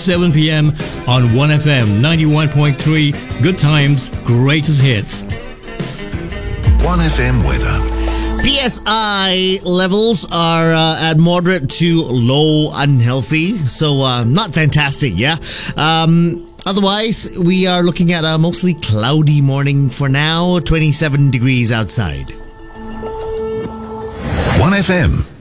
7 p.m. on 1FM 91.3. Good times, greatest hits. 1FM weather. PSI levels are at moderate to low unhealthy, so not fantastic, yeah? Otherwise, we are looking at a mostly cloudy morning for now, 27 degrees outside. 1FM.